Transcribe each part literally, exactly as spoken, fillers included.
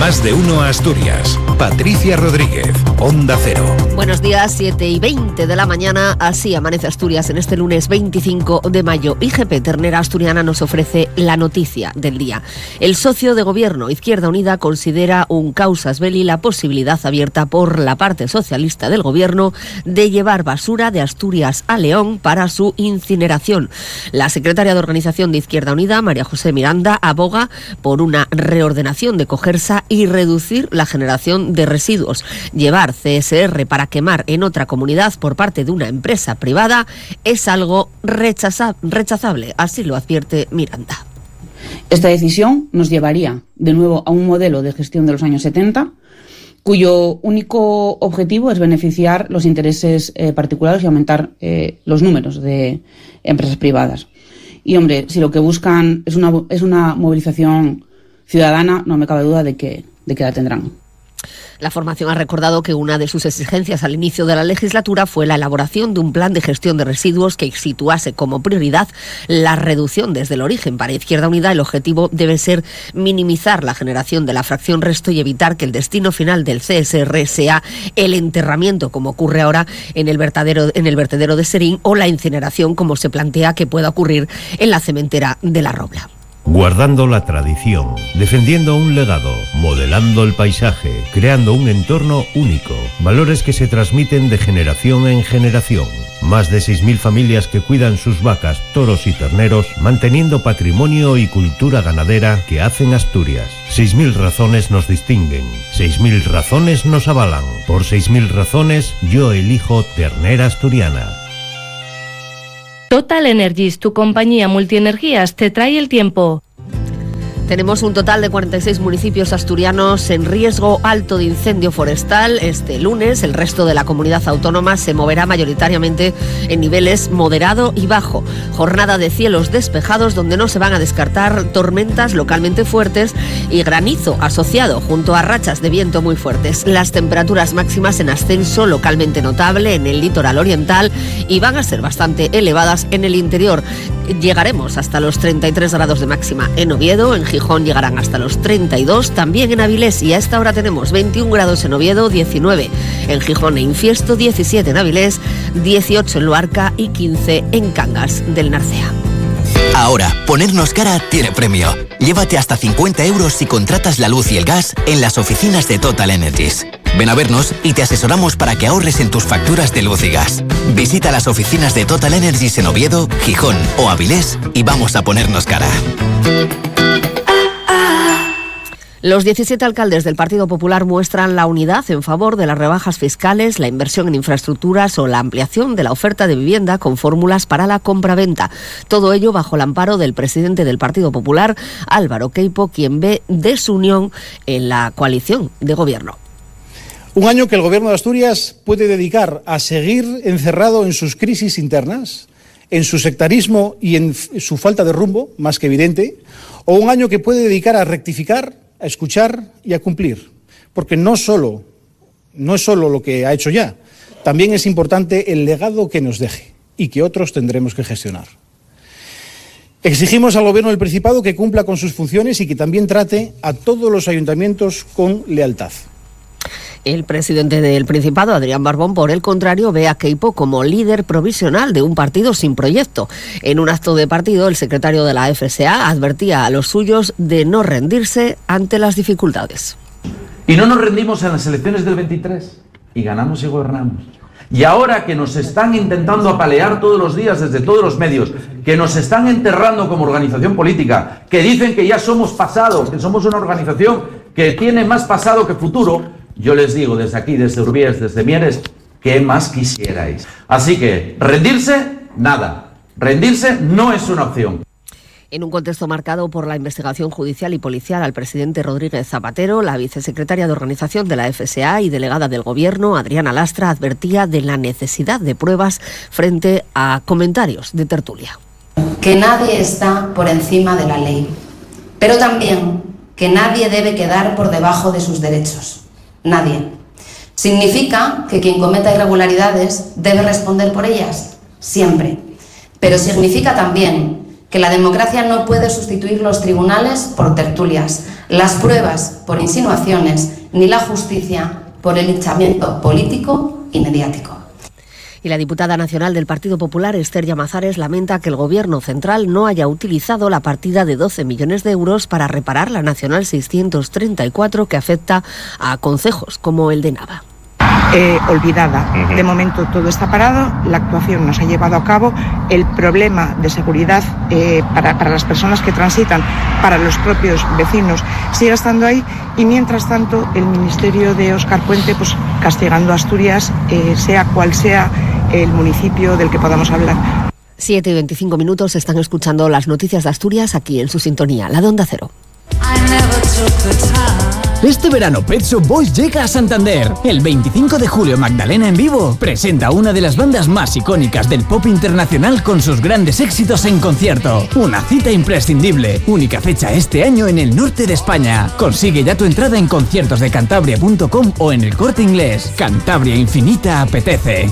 Más de uno Asturias. Patricia Rodríguez, Onda Cero. Buenos días, siete y veinte de la mañana. Así amanece Asturias en este lunes veinticinco de mayo. I G P Ternera Asturiana nos ofrece la noticia del día. El socio de gobierno, Izquierda Unida, considera un casus belli la posibilidad abierta por la parte socialista del gobierno de llevar basura de Asturias a León para su incineración. La secretaria de Organización de Izquierda Unida, María José Miranda, aboga por una reordenación de Cogersa y reducir la generación de residuos. Llevar C S R para quemar en otra comunidad por parte de una empresa privada es algo rechaza- rechazable, así lo advierte Miranda. Esta decisión nos llevaría de nuevo a un modelo de gestión de los años setenta, cuyo único objetivo es beneficiar los intereses eh, particulares y aumentar eh, los números de empresas privadas. Y hombre, si lo que buscan es una, es una movilización ciudadana, no me cabe duda de que, de que la tendrán. La formación ha recordado que una de sus exigencias al inicio de la legislatura fue la elaboración de un plan de gestión de residuos que situase como prioridad la reducción desde el origen. Para Izquierda Unida, el objetivo debe ser minimizar la generación de la fracción resto y evitar que el destino final del C S R sea el enterramiento, como ocurre ahora en el vertedero, en el vertedero de Serín, o la incineración, como se plantea que pueda ocurrir en la cementera de La Robla. Guardando la tradición, defendiendo un legado, modelando el paisaje, creando un entorno único, valores que se transmiten de generación en generación. Más de seis mil familias que cuidan sus vacas, toros y terneros, manteniendo patrimonio y cultura ganadera que hacen Asturias. seis mil razones nos distinguen, seis mil razones nos avalan. Por seis mil razones, yo elijo ternera asturiana. Total Energies, tu compañía multienergías, te trae el tiempo. Tenemos un total de cuarenta y seis municipios asturianos en riesgo alto de incendio forestal este lunes. El resto de la comunidad autónoma se moverá mayoritariamente en niveles moderado y bajo. Jornada de cielos despejados donde no se van a descartar tormentas localmente fuertes y granizo asociado junto a rachas de viento muy fuertes. Las temperaturas máximas en ascenso localmente notable en el litoral oriental y van a ser bastante elevadas en el interior. Llegaremos hasta los treinta y tres grados de máxima en Oviedo, en Gijón llegarán hasta los treinta y dos, también en Avilés, y a esta hora tenemos veintiún grados en Oviedo, diecinueve en Gijón e Infiesto, diecisiete en Avilés, dieciocho en Luarca y quince en Cangas del Narcea. Ahora, ponernos cara tiene premio. Llévate hasta cincuenta euros si contratas la luz y el gas en las oficinas de Total Energies. Ven a vernos y te asesoramos para que ahorres en tus facturas de luz y gas. Visita las oficinas de Total Energies en Oviedo, Gijón o Avilés y vamos a ponernos cara. Los diecisiete alcaldes del Partido Popular muestran la unidad en favor de las rebajas fiscales, la inversión en infraestructuras o la ampliación de la oferta de vivienda con fórmulas para la compraventa. Todo ello bajo el amparo del presidente del Partido Popular, Álvaro Queipo, quien ve desunión en la coalición de gobierno. Un año que el Gobierno de Asturias puede dedicar a seguir encerrado en sus crisis internas, en su sectarismo y en su falta de rumbo, más que evidente, o un año que puede dedicar a rectificar, a escuchar y a cumplir, porque no solo, no es solo lo que ha hecho ya, también es importante el legado que nos deje y que otros tendremos que gestionar. Exigimos al Gobierno del Principado que cumpla con sus funciones y que también trate a todos los ayuntamientos con lealtad. El presidente del Principado, Adrián Barbón, por el contrario, ve a Queipo como líder provisional de un partido sin proyecto. En un acto de partido, el secretario de la F S A advertía a los suyos de no rendirse ante las dificultades. Y no nos rendimos en las elecciones del veintitrés, y ganamos y gobernamos. Y ahora que nos están intentando apalear todos los días desde todos los medios, que nos están enterrando como organización política, que dicen que ya somos pasado, que somos una organización que tiene más pasado que futuro, yo les digo desde aquí, desde Urbiés, desde Mieres, ¿qué más quisierais? Así que, rendirse, nada. Rendirse no es una opción. En un contexto marcado por la investigación judicial y policial al presidente Rodríguez Zapatero, la vicesecretaria de Organización de la F S A y delegada del Gobierno, Adriana Lastra, advertía de la necesidad de pruebas frente a comentarios de tertulia. Que nadie está por encima de la ley, pero también que nadie debe quedar por debajo de sus derechos. Nadie. ¿Significa que quien cometa irregularidades debe responder por ellas? Siempre. Pero significa también que que la democracia no puede sustituir los tribunales por tertulias, las pruebas por insinuaciones, ni la justicia por el linchamiento político y mediático. Y la diputada nacional del Partido Popular, Esther Llamazares, lamenta que el Gobierno central no haya utilizado la partida de doce millones de euros para reparar la Nacional seiscientos treinta y cuatro que afecta a concejos como el de Nava. Eh, olvidada. De momento todo está parado, la actuación no se ha llevado a cabo, el problema de seguridad eh, para, para las personas que transitan, para los propios vecinos, sigue estando ahí, y mientras tanto el Ministerio de Óscar Puente pues castigando a Asturias, eh, sea cual sea el municipio del que podamos hablar. siete y veinticinco minutos, están escuchando las noticias de Asturias aquí en su sintonía, la de Onda Cero. Este verano Pet Shop Boys llega a Santander. El veinticinco de julio Magdalena en vivo presenta una de las bandas más icónicas del pop internacional con sus grandes éxitos en concierto. Una cita imprescindible. Única fecha este año en el norte de España. Consigue ya tu entrada en conciertos de cantabria punto com o en el Corte Inglés. Cantabria Infinita apetece.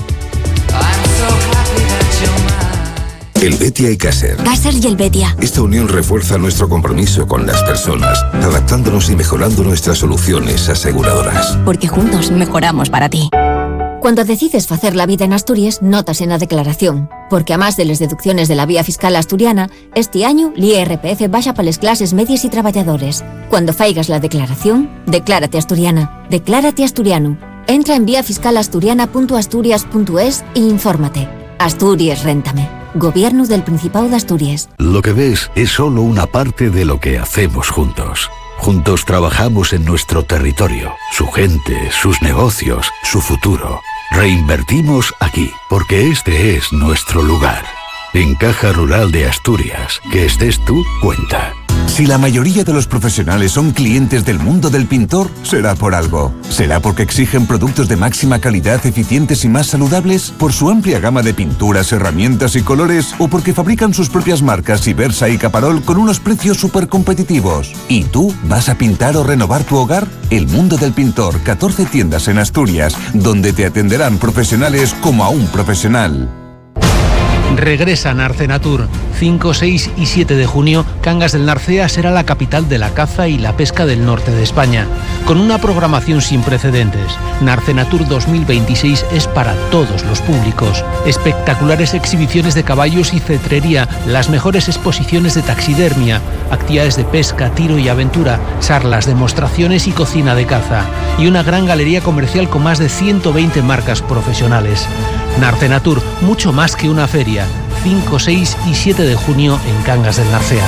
El Betia y Caser. Caser y el Betia. Esta unión refuerza nuestro compromiso con las personas, adaptándonos y mejorando nuestras soluciones aseguradoras. Porque juntos mejoramos para ti. Cuando decides hacer la vida en Asturias, notas en la declaración. Porque a más de las deducciones de la vía fiscal asturiana, este año l'I R P F baja para las clases medias y trabajadores. Cuando faigas la declaración, declárate asturiana. Declárate asturiano. Entra en vía fiscal asturiana punto asturias punto es e infórmate. Asturias, réntame. Gobierno del Principado de Asturias. Lo que ves es solo una parte de lo que hacemos juntos. Juntos trabajamos en nuestro territorio, su gente, sus negocios, su futuro. Reinvertimos aquí, porque este es nuestro lugar. En Caja Rural de Asturias, que estés tú, cuenta. Si la mayoría de los profesionales son clientes del mundo del pintor, será por algo. ¿Será porque exigen productos de máxima calidad, eficientes y más saludables? ¿Por su amplia gama de pinturas, herramientas y colores? ¿O porque fabrican sus propias marcas Ibersa y Caparol con unos precios súper competitivos? ¿Y tú vas a pintar o renovar tu hogar? El mundo del pintor, catorce tiendas en Asturias, donde te atenderán profesionales como a un profesional. Regresa Narcenatur. cinco, seis y siete de junio, Cangas del Narcea será la capital de la caza y la pesca del norte de España. Con una programación sin precedentes, Narcenatur dos mil veintiséis es para todos los públicos. Espectaculares exhibiciones de caballos y cetrería, las mejores exposiciones de taxidermia, actividades de pesca, tiro y aventura, charlas, demostraciones y cocina de caza. Y una gran galería comercial con más de ciento veinte marcas profesionales. Narcenatur, mucho más que una feria. cinco, seis y siete de junio en Cangas del Narcea.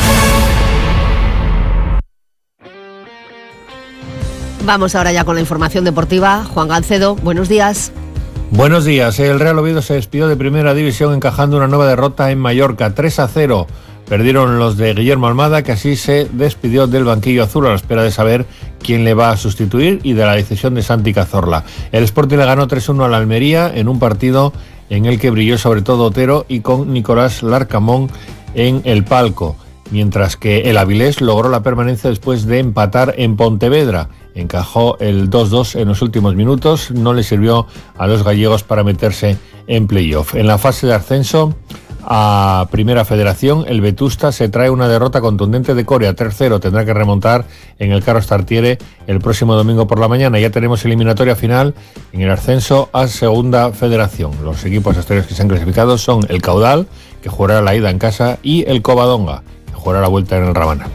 Vamos ahora ya con la información deportiva. Juan Gancedo, buenos días. Buenos días. El Real Oviedo se despidió de Primera División encajando una nueva derrota en Mallorca, tres a cero. Perdieron los de Guillermo Almada, que así se despidió del banquillo azul a la espera de saber quién le va a sustituir y de la decisión de Santi Cazorla. El Sporting le ganó tres uno a la Almería en un partido en el que brilló sobre todo Otero y con Nicolás Larcamón en el palco, mientras que el Avilés logró la permanencia después de empatar en Pontevedra. Encajó el dos dos en los últimos minutos, no le sirvió a los gallegos para meterse en playoff. En la fase de ascenso a Primera Federación, el Vetusta se trae una derrota contundente de Corea, tres cero, tendrá que remontar en el Carlos Tartiere el próximo domingo por la mañana. Ya tenemos eliminatoria final en el ascenso a Segunda Federación. Los equipos asturianos que se han clasificado son el Caudal, que jugará la ida en casa, y el Covadonga, que jugará la vuelta en el Rabana.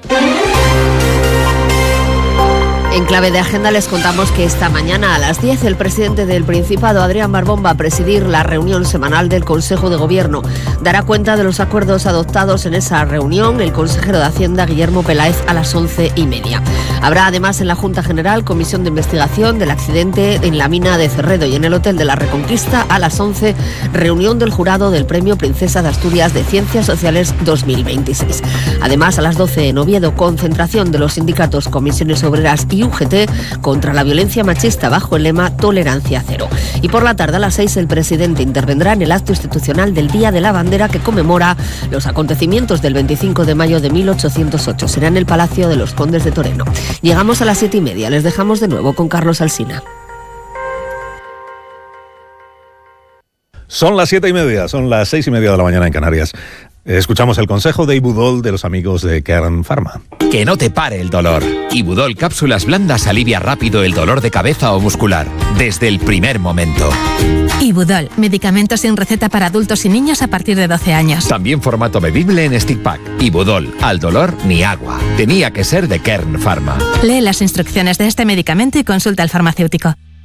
En clave de agenda les contamos que esta mañana a las diez el presidente del Principado, Adrián Barbón, va a presidir la reunión semanal del Consejo de Gobierno. Dará cuenta de los acuerdos adoptados en esa reunión el consejero de Hacienda, Guillermo Peláez, a las once y media. Habrá además en la Junta General comisión de investigación del accidente en la mina de Cerredo, y en el Hotel de la Reconquista a las once reunión del jurado del Premio Princesa de Asturias de Ciencias Sociales dos mil veintiséis. Además, a las doce en Oviedo, concentración de los sindicatos Comisiones Obreras y U G T contra la violencia machista bajo el lema Tolerancia Cero. Y por la tarde a las seis el presidente intervendrá en el acto institucional del Día de la Bandera, que conmemora los acontecimientos del veinticinco de mayo de mil ochocientos ocho. Será en el Palacio de los Condes de Toreno. Llegamos a las siete y media. Les dejamos de nuevo con Carlos Alsina. Son las siete y media, son las seis y media de la mañana en Canarias. Escuchamos el consejo de Ibudol de los amigos de Kern Pharma. Que no te pare el dolor. Ibudol cápsulas blandas alivia rápido el dolor de cabeza o muscular, desde el primer momento. Ibudol, medicamento sin receta para adultos y niños a partir de doce años. También formato bebible en stick pack. Ibudol, al dolor ni agua. Tenía que ser de Kern Pharma. Lee las instrucciones de este medicamento y consulta al farmacéutico.